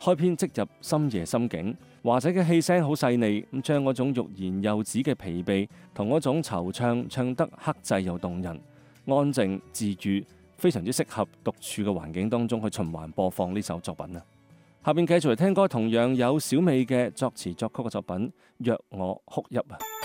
開篇即入深夜心境。華仔嘅氣聲好細膩，咁將嗰種欲言又止嘅疲憊同嗰種惆悵唱得克制又動人，安靜自癒，非常之適合獨處嘅環境當中去循環播放呢首作品啊！下邊繼續嚟聽歌，同樣有小美嘅作詞作曲嘅作品《若我哭泣》啊！